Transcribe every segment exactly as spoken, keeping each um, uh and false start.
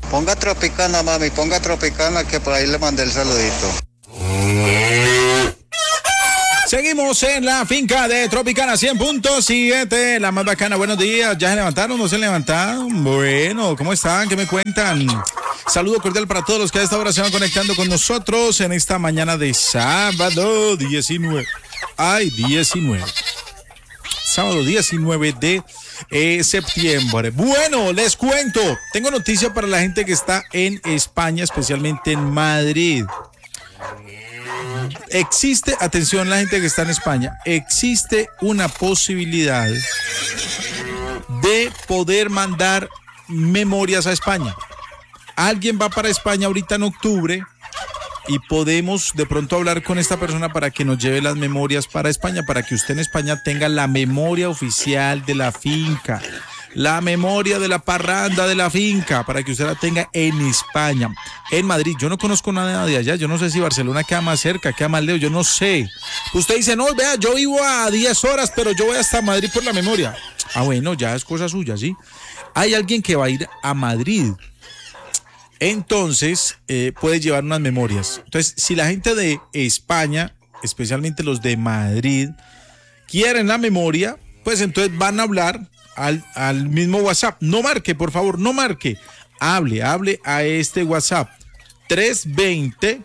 Ponga Tropicana, mami, ponga Tropicana, que por ahí le mandé el saludito. Seguimos en la finca de Tropicana cien punto siete, la más bacana. Buenos días, ¿ya se levantaron? ¿No se levantaron? Bueno, ¿cómo están? ¿Qué me cuentan? Saludo cordial para todos los que a esta hora se van conectando con nosotros en esta mañana de sábado diecinueve. Ay, diecinueve. Sábado diecinueve de eh, septiembre. Bueno, les cuento, tengo noticia para la gente que está en España, especialmente en Madrid. Existe, atención la gente que está en España, existe una posibilidad de poder mandar memorias a España. Alguien va para España ahorita en octubre y podemos de pronto hablar con esta persona para que nos lleve las memorias para España, para que usted en España tenga la memoria oficial de la finca, la memoria de la parranda de la finca, para que usted la tenga en España, en Madrid. Yo no conozco nada de allá, yo no sé si Barcelona queda más cerca, queda más lejos, yo no sé. Usted dice, no, vea, yo vivo a diez horas, pero yo voy hasta Madrid por la memoria. Ah, bueno, ya es cosa suya, ¿sí? Hay alguien que va a ir a Madrid. Entonces, eh, puede llevar unas memorias. Entonces, si la gente de España, especialmente los de Madrid, quieren la memoria, pues entonces van a hablar al, al mismo WhatsApp. No marque, por favor, no marque. Hable, hable a este WhatsApp. tres dos cero,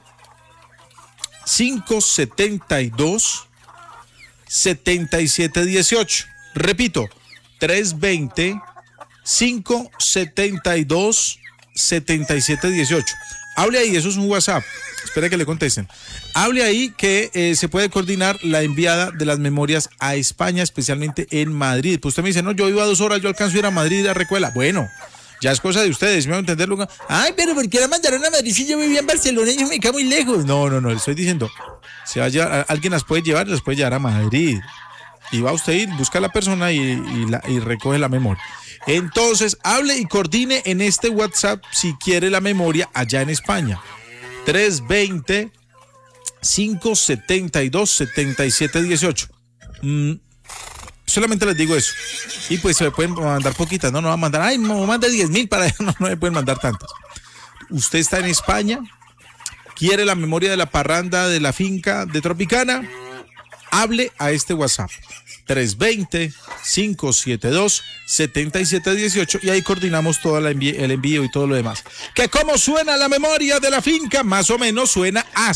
cinco siete dos, siete siete uno ocho. Repito, tres dos cero, cinco siete dos, siete siete uno ocho. Hable ahí, eso es un WhatsApp. Espera que le contesten. Hable ahí que eh, se puede coordinar la enviada de las memorias a España, especialmente en Madrid. Pues usted me dice, no, yo iba a dos horas, yo alcanzo a ir a Madrid a Recuela. Bueno, ya es cosa de ustedes, me van a entenderlo. Ay, pero ¿por qué la mandaron a Madrid si yo vivía en Barcelona y yo me quedo muy lejos? No, no, no, le estoy diciendo, si vaya, alguien las puede llevar, las puede llevar a Madrid. Y va usted a ir, busca a la persona y, y, la, y recoge la memoria. Entonces, hable y coordine en este WhatsApp si quiere la memoria allá en España. tres dos cero, cinco siete dos, siete siete uno ocho. Mm, solamente les digo eso. Y pues se me pueden mandar poquitas, no, no va a mandar, ay, no, manda diez mil para allá, no, no me pueden mandar tantas. Usted está en España, quiere la memoria de la parranda de la finca de Tropicana, hable a este WhatsApp. tres dos cero, cinco siete dos, siete siete uno ocho y ahí coordinamos todo el envío y todo lo demás. ¿Que cómo suena la memoria de la finca? Más o menos suena así.